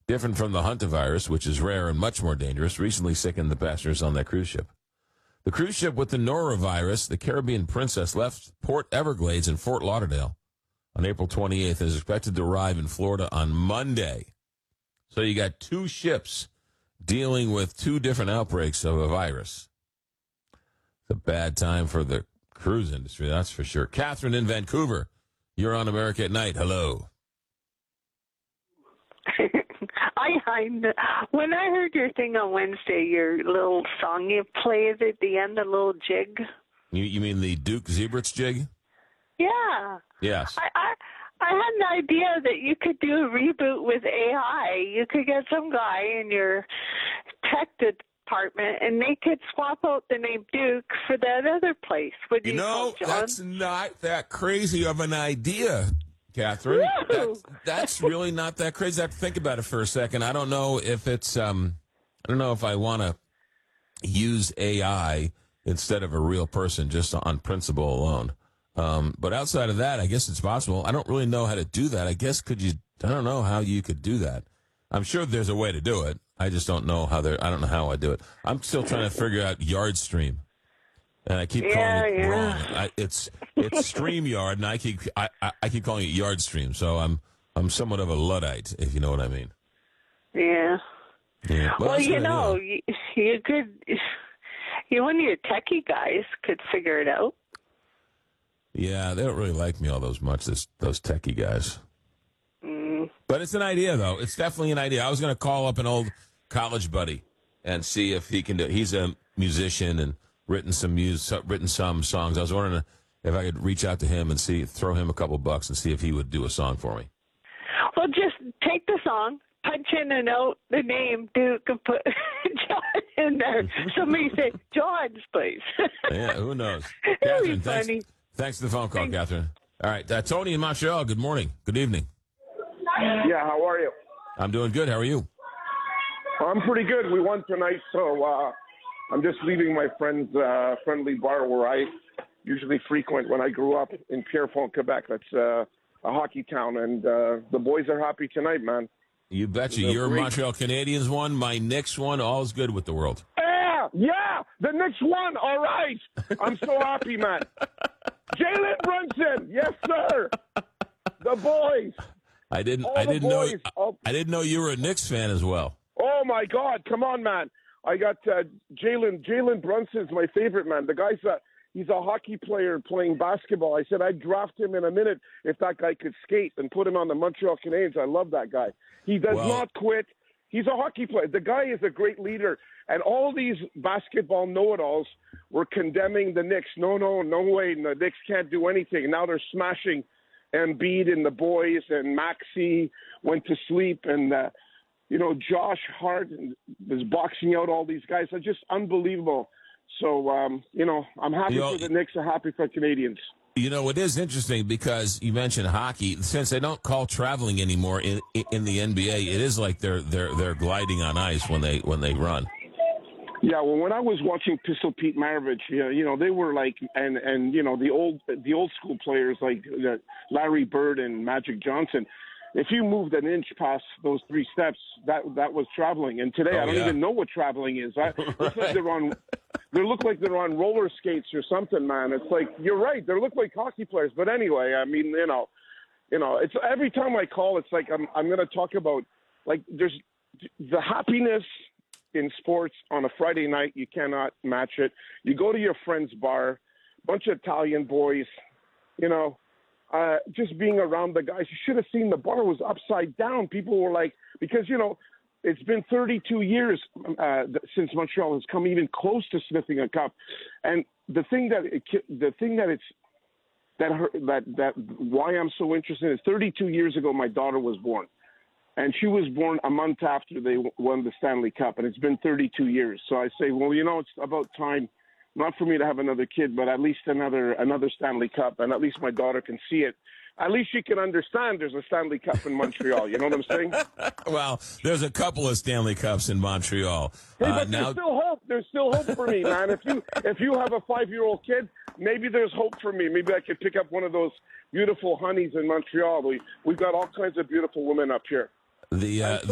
different from the hantavirus, which is rare and much more dangerous, recently sickened the passengers on that cruise ship. The cruise ship with the norovirus, the Caribbean Princess, left Port Everglades in Fort Lauderdale on April 28th and is expected to arrive in Florida on Monday. So you got two ships dealing with two different outbreaks of a virus. It's a bad time for the cruise industry, that's for sure. Catherine in Vancouver, you're on America at Night. Hello. When I heard your thing on Wednesday, your little song you played at the end, the little jig. You mean the Duke Zebrits jig? Yeah. Yes. I had an idea that you could do a reboot with AI. You could get some guy in your tech department, and they could swap out the name Duke for that other place. Would you know, John? That's not that crazy of an idea, Catherine. That's really not that crazy. I have to think about it for a second. I don't know if it's, I don't know if I want to use AI instead of a real person just on principle alone. But outside of that, I guess it's possible. I don't really know how to do that. I don't know how you could do that. I'm sure there's a way to do it. I just don't know I don't know how I do it. I'm still trying to figure out Yardstream. And I keep calling it wrong. It's StreamYard, and I keep calling it Yardstream. So I'm somewhat of a Luddite, if you know what I mean. Yeah. Well, you could. One of your techie guys could figure it out. Yeah, they don't really like me all those much. Those techie guys. But it's an idea, though. It's definitely an idea. I was going to call up an old college buddy and see if he can do it. He's a musician and written some songs. I was wondering if I could reach out to him and throw him a couple bucks and see if he would do a song for me. Well, just take the song, punch in a note, the name Duke, and put John in there. Somebody say John's place. Yeah, who knows? It'll be funny. Thanks for the phone call, Catherine. All right, Tony in Montreal. Good morning. Good evening. Yeah, how are you? I'm doing good. How are you? I'm pretty good. We won tonight, so I'm just leaving my friend's friendly bar where I usually frequent when I grew up in Pierrefonds, Quebec. That's a hockey town, and the boys are happy tonight, man. You betcha. Your Montreal Canadiens won. My Knicks won. All's good with the world. Yeah, the Knicks won. All right. I'm so happy, man. Jalen Brunson. Yes, sir. The boys. I didn't know you were a Knicks fan as well. Oh my God! Come on, man. I got Jalen Brunson's my favorite, man. The guy's he's a hockey player playing basketball. I said I'd draft him in a minute if that guy could skate and put him on the Montreal Canadiens. I love that guy. He does not quit. He's a hockey player. The guy is a great leader. And all these basketball know-it-alls were condemning the Knicks. No way. The Knicks can't do anything. Now they're smashing Embiid and the boys, and Maxey went to sleep, and Josh Hart is boxing out all these guys. It's just unbelievable. So I'm happy for the Knicks. I'm happy for Canadians. You know, it is interesting because you mentioned hockey. Since they don't call traveling anymore in the NBA, it is like they're gliding on ice when they run. Yeah, well, when I was watching Pistol Pete Maravich, they were like, and the old school players like Larry Bird and Magic Johnson. If you moved an inch past those three steps, that was traveling. And today, I don't even know what traveling is. They look like they're on roller skates or something, man. It's like, you're right. They look like hockey players. But anyway, I mean, it's every time I call, it's like I'm going to talk about, like, there's the happiness in sports on a Friday night. You cannot match it. You go to your friend's bar, bunch of Italian boys, just being around the guys. You should have seen the bar was upside down. People were like, because, it's been 32 years since Montreal has come even close to sniffing a cup. And why I'm so interested is 32 years ago, my daughter was born. And she was born a month after they won the Stanley Cup, and it's been 32 years. So I say, well, it's about time, not for me to have another kid, but at least another Stanley Cup, and at least my daughter can see it. At least she can understand there's a Stanley Cup in Montreal. You know what I'm saying? Well, there's a couple of Stanley Cups in Montreal. Hey, but there's still hope. There's still hope for me, man. If you have a 5-year-old kid, maybe there's hope for me. Maybe I could pick up one of those beautiful honeys in Montreal. We've got all kinds of beautiful women up here. The